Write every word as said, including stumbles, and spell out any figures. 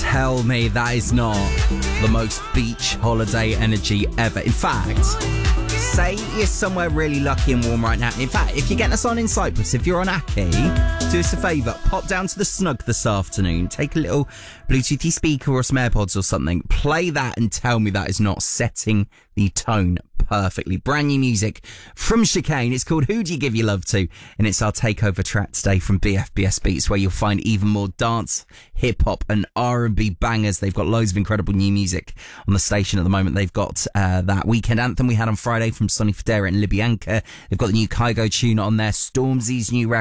tell me that is not the most beach holiday energy ever. In fact, say you're somewhere really lucky and warm right now. In fact, if you're getting us on in Cyprus, if you're on Aki, do us a favour, pop down to the Snug this afternoon, take a little Bluetoothy speaker or some AirPods or something, play that and tell me that is not setting the tone perfectly. Brand new music from Chicane. It's called Who Do You Give Your Love To? And it's our takeover track today from B F B S Beats, where you'll find even more dance, hip-hop and R and B bangers. They've got loads of incredible new music on the station at the moment. They've got uh, that weekend anthem we had on Friday from Sonny Fodera and Libyanka. They've got the new Kygo tune on there, Stormzy's new record.